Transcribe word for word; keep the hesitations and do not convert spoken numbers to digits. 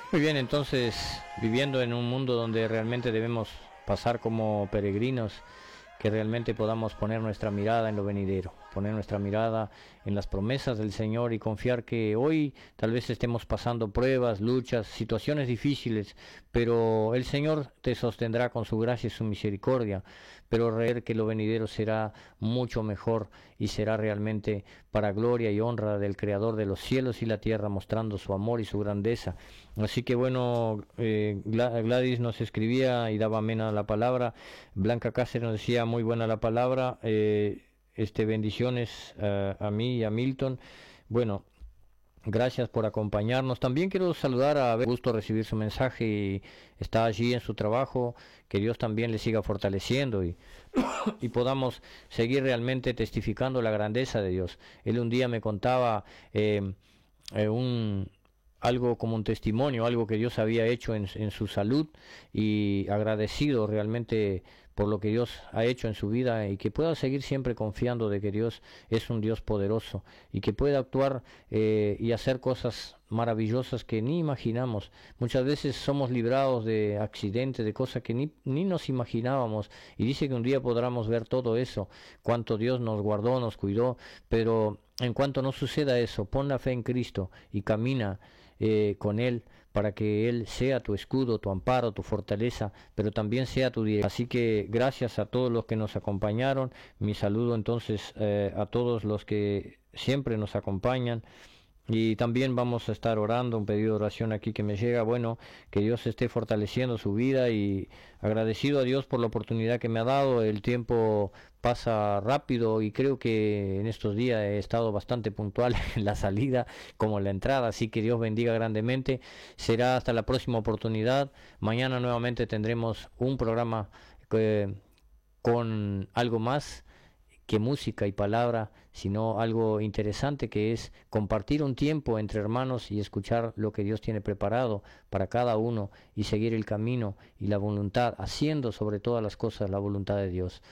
Muy bien, entonces, viviendo en un mundo donde realmente debemos pasar como peregrinos, que realmente podamos poner nuestra mirada en lo venidero, poner nuestra mirada en las promesas del Señor y confiar que hoy tal vez estemos pasando pruebas, luchas, situaciones difíciles, pero el Señor te sostendrá con su gracia y su misericordia, pero creer que lo venidero será mucho mejor y será realmente para gloria y honra del Creador de los cielos y la tierra, mostrando su amor y su grandeza. Así que bueno, eh, Gladys nos escribía y daba amén a la palabra. Blanca Cáceres nos decía muy buena la palabra. Eh, este bendiciones uh, a mí y a Milton. Bueno, gracias por acompañarnos. También quiero saludar a Ver, gusto recibir su mensaje y está allí en su trabajo. Que Dios también le siga fortaleciendo y, y podamos seguir realmente testificando la grandeza de Dios. Él un día me contaba eh, eh, un algo como un testimonio, algo que Dios había hecho en, en su salud, y agradecido realmente por lo que Dios ha hecho en su vida, y que pueda seguir siempre confiando de que Dios es un Dios poderoso y que puede actuar eh, y hacer cosas maravillosas que ni imaginamos. Muchas veces somos librados de accidentes, de cosas que ni, ni nos imaginábamos, y dice que un día podremos ver todo eso, cuánto Dios nos guardó, nos cuidó, pero en cuanto no suceda eso, pon la fe en Cristo y camina eh, con Él, para que Él sea tu escudo, tu amparo, tu fortaleza, pero también sea tu dirección. Así que gracias a todos los que nos acompañaron. Mi saludo entonces eh, a todos los que siempre nos acompañan. Y también vamos a estar orando, un pedido de oración aquí que me llega. Bueno, que Dios esté fortaleciendo su vida, y agradecido a Dios por la oportunidad que me ha dado. El tiempo pasa rápido y creo que en estos días he estado bastante puntual en la salida como en la entrada, así que Dios bendiga grandemente. Será hasta la próxima oportunidad. Mañana nuevamente tendremos un programa eh, con algo más que música y palabra, sino algo interesante, que es compartir un tiempo entre hermanos y escuchar lo que Dios tiene preparado para cada uno y seguir el camino y la voluntad, haciendo sobre todas las cosas la voluntad de Dios.